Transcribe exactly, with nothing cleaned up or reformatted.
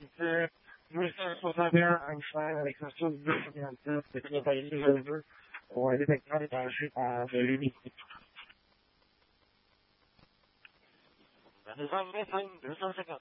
C'était mille cinq cent soixante et un Einstein avec sa source déterminative de préparer le jeu pour un détecteur détaché par de l'unité. Dans les années deux cent cinquante.